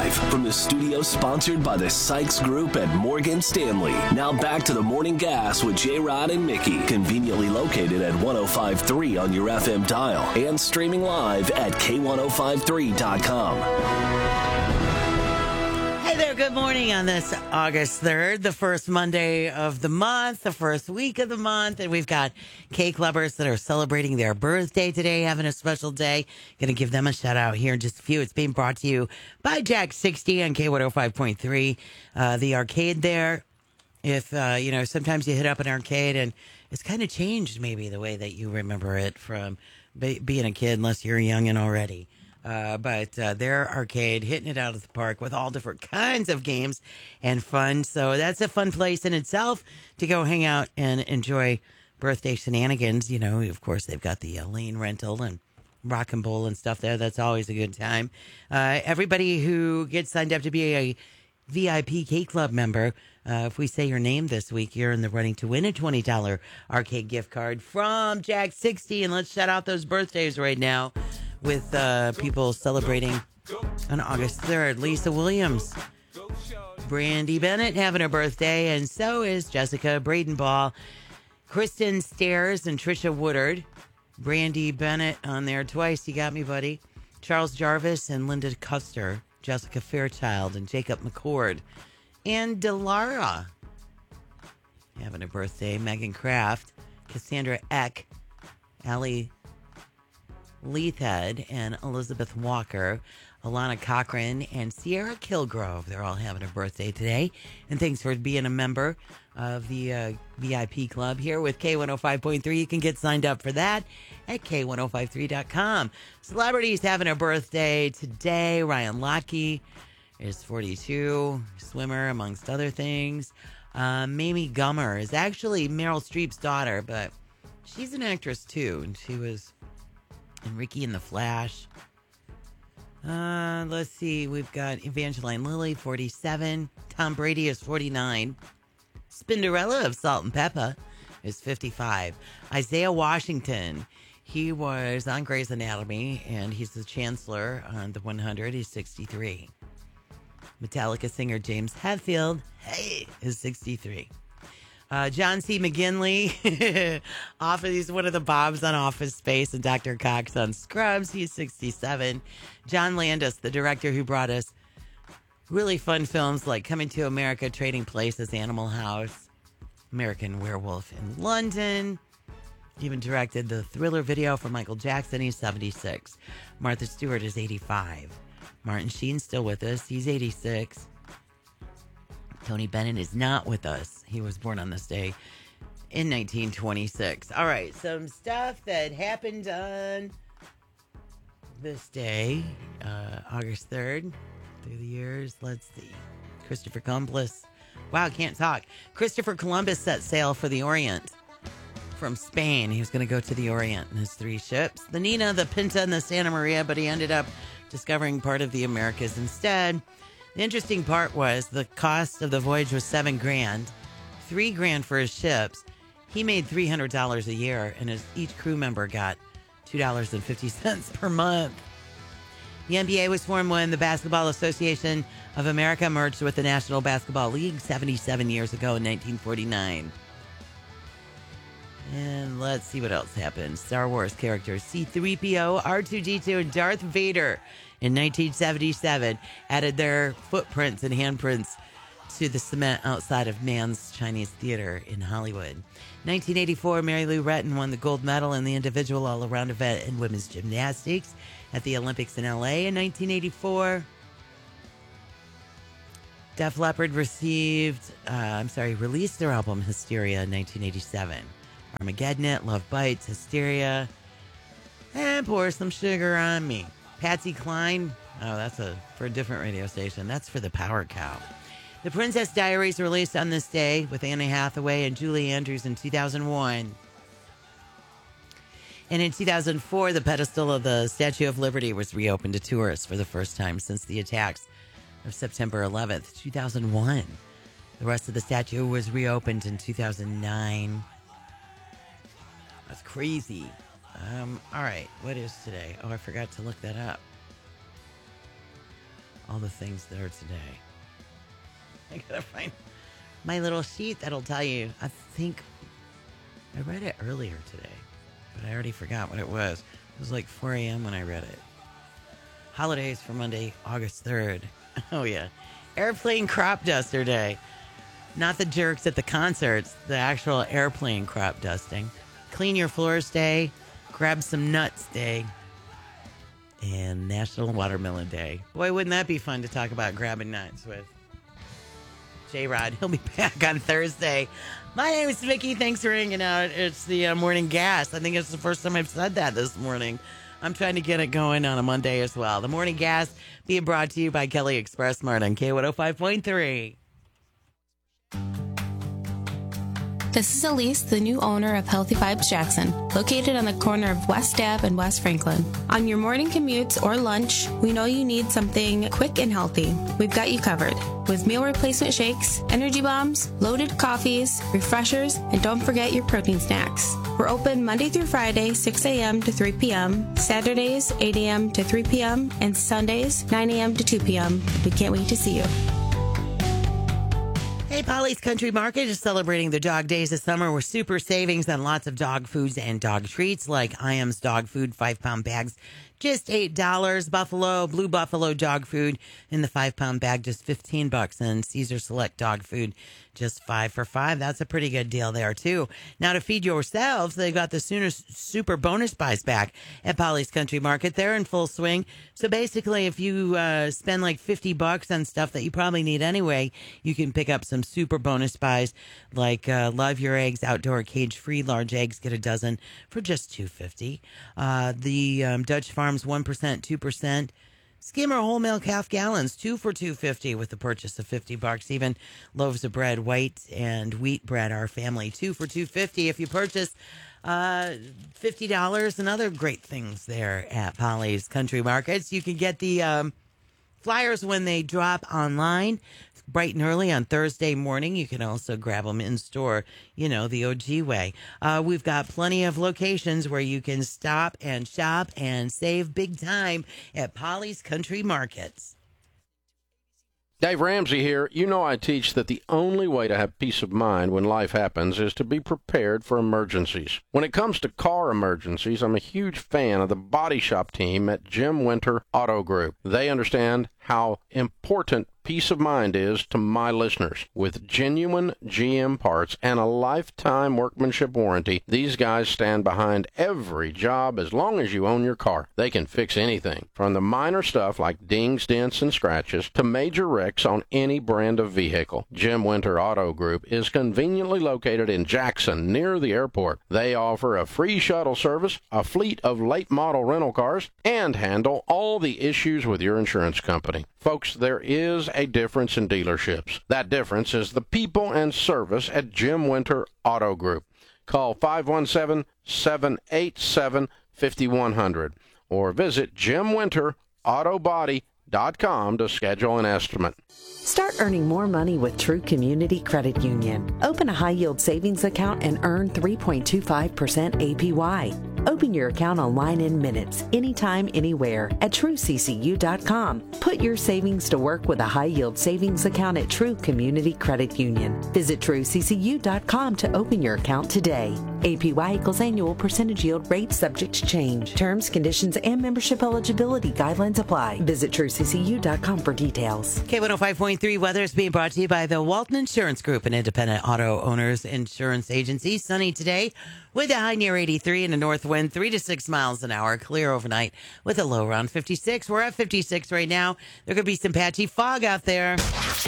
live from the studio sponsored by the Sykes Group at Morgan Stanley. Now back to the Morning Gas with J-Rod and Mickey, conveniently located at 105.3 on your FM dial and streaming live at K1053.com. Hey there, good morning on this August 3rd, the first Monday of the month, the first week of the month, and we've got cake lovers that are celebrating their birthday today, having a special day. Going to give them a shout out here in just a few. It's being brought to you by Jack 60 on K105.3. The arcade there, if, sometimes you hit up an arcade and it's kind of changed maybe the way that you remember it from being a kid, unless you're young and already. But their arcade, hitting it out of the park with all different kinds of games and fun. So that's a fun place in itself to go hang out and enjoy birthday shenanigans. You know, of course, they've got the lane rental and rock and bowl and stuff there. That's always a good time. Everybody who gets signed up to be a VIP Cake Club member, if we say your name this week, you're in the running to win a $20 arcade gift card from Jack 60. And let's shout out those birthdays right now with people celebrating on August 3rd. Lisa Williams, Brandy Bennett having her birthday, and so is Jessica Bradenball, Kristen Stairs, and Trisha Woodard. Brandy Bennett on there twice. You got me, buddy. Charles Jarvis and Linda Custer, Jessica Fairchild, and Jacob McCord. And Delara having a birthday. Megan Kraft, Cassandra Eck, Allie Leithhead, and Elizabeth Walker, Alana Cochran, and Sierra Kilgrove. They're all having a birthday today. And thanks for being a member of the VIP club here with K105.3. You can get signed up for that at K1053.com. Celebrities having a birthday today. Ryan Lochte is 42, swimmer, amongst other things. Mamie Gummer is actually Meryl Streep's daughter, but she's an actress too, and she was in Ricky and the Flash. Let's see. We've got Evangeline Lilly, 47. Tom Brady is 49. Spinderella of Salt and Pepper is 55. Isaiah Washington, he was on Grey's Anatomy, and he's the Chancellor on the 100. He's 63. Metallica singer James Hetfield, is 63. John C. McGinley, he's one of the Bobs on Office Space, and Dr. Cox on Scrubs. He's 67. John Landis, the director who brought us really fun films like Coming to America, Trading Places, Animal House, American Werewolf in London. Even directed the Thriller video for Michael Jackson. He's 76. Martha Stewart is 85. Martin Sheen's still with us. He's 86. Tony Bennett is not with us. He was born on this day in 1926. All right, some stuff that happened on this day, August 3rd, through the years. Let's see. Christopher Columbus. Wow, can't talk. Christopher Columbus set sail for the Orient from Spain. He was going to go to the Orient in his 3 ships, the Nina, the Pinta, and the Santa Maria, but he ended up discovering part of the Americas instead. The interesting part was the cost of the voyage was $7,000, $3,000 for his ships. He made $300 a year, and each crew member got $2.50 per month. The NBA was formed when the Basketball Association of America merged with the National Basketball League 77 years ago in 1949. And let's see what else happened. Star Wars characters C-3PO, R2-D2, and Darth Vader in 1977 added their footprints and handprints to the cement outside of Mann's Chinese Theater in Hollywood. 1984, Mary Lou Retton won the gold medal in the individual all-around event in women's gymnastics at the Olympics in L.A. in 1984. Def Leppard released their album Hysteria in 1987. Armageddon It, Love Bites, Hysteria, and Pour Some Sugar on Me. Patsy Cline, that's for a different radio station. That's for the Power Cow. The Princess Diaries released on this day with Anne Hathaway and Julie Andrews in 2001. And in 2004, the pedestal of the Statue of Liberty was reopened to tourists for the first time since the attacks of September 11th, 2001. The rest of the statue was reopened in 2009. That's crazy. All right, what is today? Oh, I forgot to look that up. all the things there today. I gotta find my little sheet that'll tell you. I think I read it earlier today, but I already forgot what it was. It was like 4 a.m. when I read it. Holidays for Monday, August 3rd. Oh, yeah. Airplane Crop Duster Day. Not the jerks at the concerts, the actual airplane crop dusting. Clean Your Floors Day. Grab Some Nuts Day. And National Watermelon Day. Boy, wouldn't that be fun to talk about grabbing nuts with J-Rod. He'll be back on Thursday. My name is Vicky. Thanks for hanging out. It's the Morning Gas. I think it's the first time I've said that this morning. I'm trying to get it going on a Monday as well. The Morning Gas being brought to you by Kelly Express Mart on K105.3. This is Elise, the new owner of Healthy Vibes Jackson, located on the corner of West Ave and West Franklin. On your morning commutes or lunch, we know you need something quick and healthy. We've got you covered with meal replacement shakes, energy bombs, loaded coffees, refreshers, and don't forget your protein snacks. We're open Monday through Friday, 6 a.m. to 3 p.m., Saturdays, 8 a.m. to 3 p.m., and Sundays, 9 a.m. to 2 p.m. We can't wait to see you. Hey, Polly's Country Market is celebrating the dog days of summer with super savings on lots of dog foods and dog treats like Iams Dog Food 5-pound bags, just $8. Buffalo, Blue Buffalo dog food in the 5-pound bag, just $15. And Caesar Select dog food, just 5 for $5. That's a pretty good deal there, too. Now, to feed yourselves, they've got the Super Bonus Buys back at Polly's Country Market. They're in full swing. So basically, if you spend like $50 on stuff that you probably need anyway, you can pick up some Super Bonus Buys like Love Your Eggs Outdoor Cage-Free Large Eggs. Get a dozen for just $2.50. The Dutch Farms 1%, 2%. Skimmer whole milk half gallons, 2 for $2.50 with the purchase of $50. Even loaves of bread, white and wheat bread, our family, 2 for $2.50 if you purchase $50. And other great things there at Polly's Country Markets. You can get the flyers when they drop online bright and early on Thursday morning. You can also grab them in store, you know, the OG way. We've got plenty of locations where you can stop and shop and save big time at Polly's Country Markets. Dave Ramsey here. You know I teach that the only way to have peace of mind when life happens is to be prepared for emergencies. When it comes to car emergencies, I'm a huge fan of the body shop team at Jim Winter Auto Group. They understand how important peace of mind is to my listeners. With genuine GM parts and a lifetime workmanship warranty, these guys stand behind every job as long as you own your car. They can fix anything, from the minor stuff like dings, dents, and scratches to major wrecks on any brand of vehicle. Jim Winter Auto Group is conveniently located in Jackson, near the airport. They offer a free shuttle service, a fleet of late model rental cars, and handle all the issues with your insurance company. Folks, there is a difference in dealerships. That difference is the people and service at Jim Winter Auto Group. Call 517-787-5100 or visit JimWinterAutobody.com to schedule an estimate. Start earning more money with True Community Credit Union. Open a high-yield savings account and earn 3.25% APY. Open your account online in minutes, anytime, anywhere at TrueCCU.com. Put your savings to work with a high-yield savings account at True Community Credit Union. Visit TrueCCU.com to open your account today. APY equals annual percentage yield rate subject to change. Terms, conditions, and membership eligibility guidelines apply. Visit TrueCCU.com for details. K105.3 weather is being brought to you by the Walton Insurance Group, an independent auto owners insurance agency. Sunny today with a high near 83 and a north wind 3 to 6 miles an hour. Clear overnight with a low around 56. We're at 56 right now. There could be some patchy fog out there.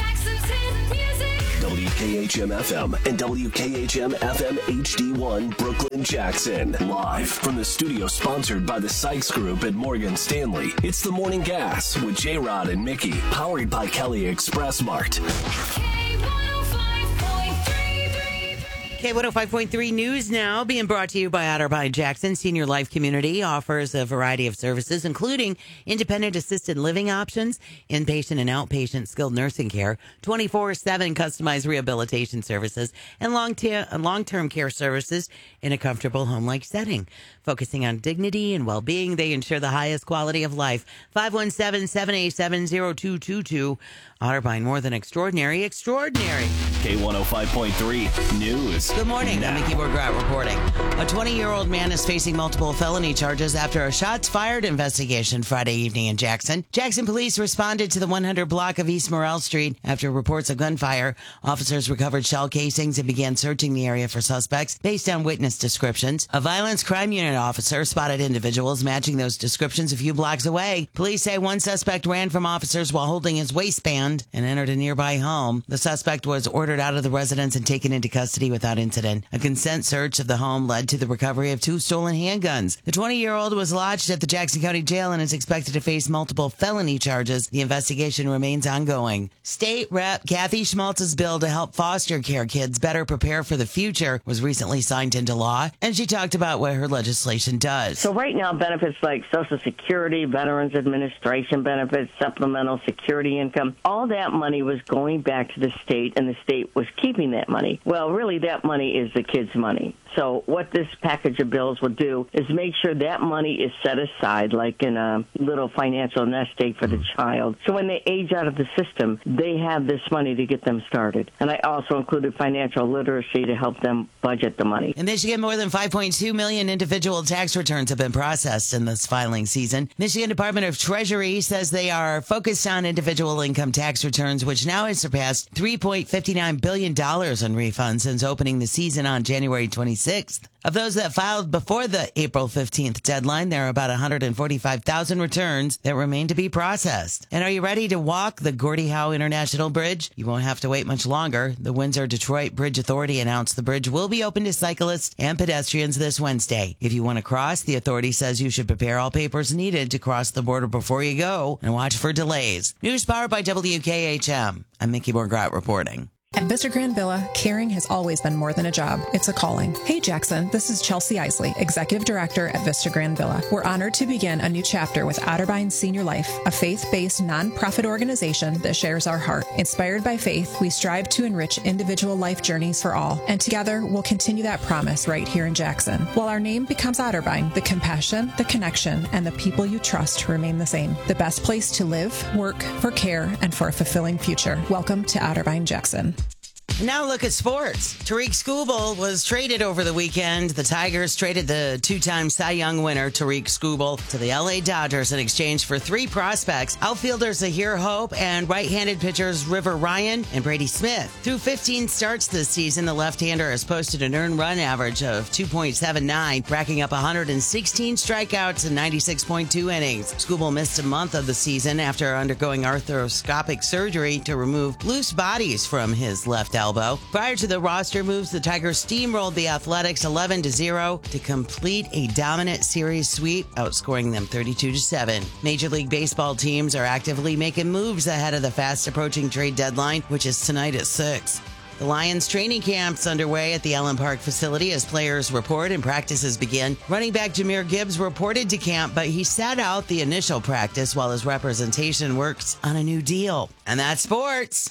WKHM-FM and WKHM-FM HD1 Brooklyn Jackson. Live from the studio sponsored by the Sykes Group at Morgan Stanley. It's the Morning Gas with J-Rod and Mickey. Powered by Kelly Express Mart. K105.3 News Now, being brought to you by Otterbein Jackson Senior Life Community, offers a variety of services, including independent assisted living options, inpatient and outpatient skilled nursing care, 24/7 customized rehabilitation services, and long-term care services in a comfortable home-like setting. Focusing on dignity and well-being, they ensure the highest quality of life. 517-787-0222. Otterbein, more than extraordinary. K105.3 News. Good morning. Now. I'm Mickey Borgrat reporting. A 20-year-old man is facing multiple felony charges after a shots fired investigation Friday evening in Jackson. Jackson police responded to the 100 block of East Morrell Street after reports of gunfire. Officers recovered shell casings and began searching the area for suspects based on witness descriptions. A violence crime unit officer spotted individuals matching those descriptions a few blocks away. Police say one suspect ran from officers while holding his waistband and entered a nearby home. The suspect was ordered out of the residence and taken into custody without incident. A consent search of the home led to the recovery of 2 stolen handguns. The 20-year-old was lodged at the Jackson County Jail and is expected to face multiple felony charges. The investigation remains ongoing. State Rep Kathy Schmaltz's bill to help foster care kids better prepare for the future was recently signed into law, and she talked about what her legislation does. So right now, benefits like Social Security, Veterans Administration benefits, supplemental security income, all that money was going back to the state, and the state was keeping that money. Well, really, that money is the kids' money. So what this package of bills will do is make sure that money is set aside, like in a little financial nest egg for the child. So when they age out of the system, they have this money to get them started. And I also included financial literacy to help them budget the money. In Michigan, more than 5.2 million individual tax returns have been processed in this filing season. Michigan Department of Treasury says they are focused on individual income tax returns, which now has surpassed $3.59 billion in refunds since opening the season on January 26th. Of those that filed before the April 15th deadline, there are about 145,000 returns that remain to be processed. And are you ready to walk the Gordie Howe International Bridge? You won't have to wait much longer. The Windsor-Detroit Bridge Authority announced the bridge will be open to cyclists and pedestrians this Wednesday. If you want to cross, the authority says you should prepare all papers needed to cross the border before you go and watch for delays. News powered by WKHM. I'm Mickey Borgrat reporting. At Vista Grand Villa, caring has always been more than a job. It's a calling. Hey, Jackson, this is Chelsea Isley, Executive Director at Vista Grand Villa. We're honored to begin a new chapter with Otterbein Senior Life, a faith-based nonprofit organization that shares our heart. Inspired by faith, we strive to enrich individual life journeys for all, and together we'll continue that promise right here in Jackson. While our name becomes Otterbein, the compassion, the connection, and the people you trust remain the same. The best place to live, work, for care, and for a fulfilling future. Welcome to Otterbein Jackson. Now look at sports. Tariq Skubal was traded over the weekend. The Tigers traded the 2-time Cy Young winner, Tariq Skubal, to the LA Dodgers in exchange for 3 prospects, outfielders Zahir Hope and right-handed pitchers River Ryan and Brady Smith. Through 15 starts this season, the left-hander has posted an earned run average of 2.79, racking up 116 strikeouts and 96.2 innings. Skubal missed a month of the season after undergoing arthroscopic surgery to remove loose bodies from his left elbow. Prior to the roster moves, the Tigers steamrolled the Athletics 11-0 to complete a dominant series sweep, outscoring them 32-7. Major League Baseball teams are actively making moves ahead of the fast-approaching trade deadline, which is tonight at 6. The Lions training camp's underway at the Allen Park facility as players report and practices begin. Running back Jahmyr Gibbs reported to camp, but he sat out the initial practice while his representation works on a new deal. And that's sports.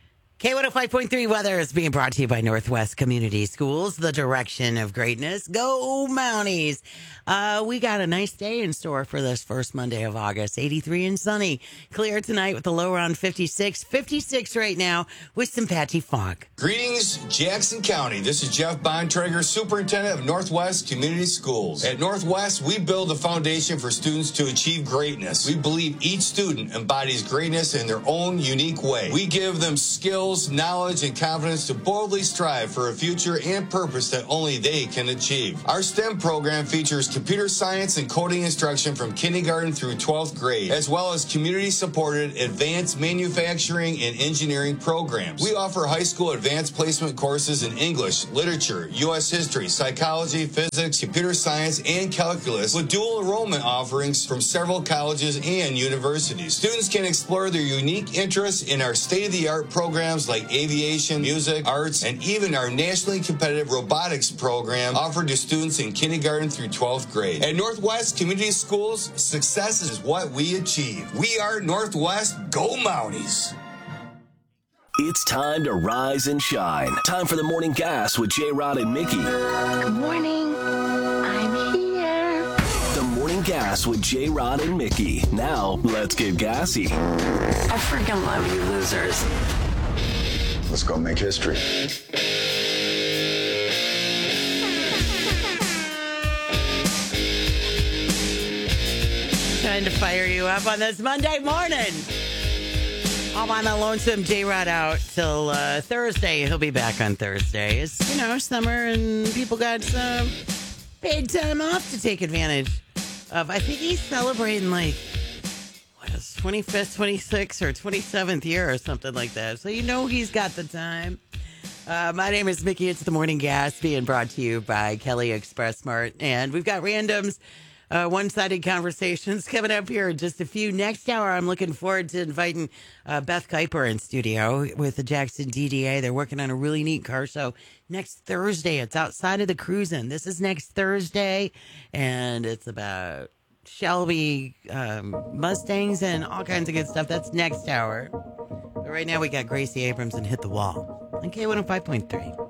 K105.3 weather is being brought to you by Northwest Community Schools, the direction of greatness. Go Mounties! We got a nice day in store for this first Monday of August. 83 and sunny. Clear tonight with the low around 56. 56 right now with some patchy fog. Greetings, Jackson County. This is Jeff Bontrager, Superintendent of Northwest Community Schools. At Northwest, we build a foundation for students to achieve greatness. We believe each student embodies greatness in their own unique way. We give them skills, knowledge, and confidence to boldly strive for a future and purpose that only they can achieve. Our STEM program features computer science and coding instruction from kindergarten through 12th grade, as well as community-supported advanced manufacturing and engineering programs. We offer high school advanced placement courses in English, literature, U.S. history, psychology, physics, computer science, and calculus, with dual enrollment offerings from several colleges and universities. Students can explore their unique interests in our state-of-the-art programs programs like aviation, music, arts, and even our nationally competitive robotics program offered to students in kindergarten through 12th grade. At Northwest Community Schools, success is what we achieve. We are Northwest. Go Mounties! It's time to rise and shine. Time for the Morning Gas with J-Rod and Mickey. Good morning. I'm here. The Morning Gas with J-Rod and Mickey. Now, let's get gassy. I freaking love you losers. Let's go make history. Trying to fire you up on this Monday morning. I'm on the lonesome J-Rod out till Thursday. He'll be back on Thursday. It's, summer and people got some paid time off to take advantage of. I think he's celebrating 25th, 26th, or 27th year or something like that. So he's got the time. My name is Mickey. It's the Morning Gas being brought to you by Kelly Express Smart. And we've got randoms. One-sided conversations coming up here in just a few. Next hour, I'm looking forward to inviting Beth Kuiper in studio with the Jackson DDA. They're working on a really neat car show next Thursday. It's outside of the Cruisin'. This is next Thursday, and it's about Shelby Mustangs and all kinds of good stuff. That's next hour. But right now, we got Gracie Abrams and Hit the Wall on K105.3.